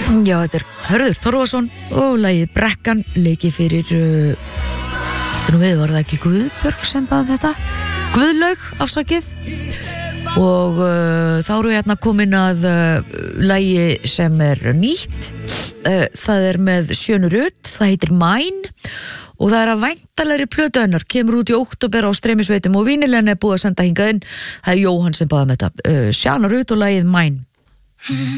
Já, þetta Hörður Torfason og lagið Brekkan leikið fyrir var það ekki Guðbjörg sem bað þetta? Guðlaug, afsakið. Og þá erum við hérna komin að lagi sem nýtt. Það með Sjönu Rut, það heitir Mæn og það að væntalegri plötu hennar kemur út í október á streymisveitum og vínilega búið að senda hingað inn. Það Jóhann sem baða með þetta. Sjönu Rut og lagið Mæn.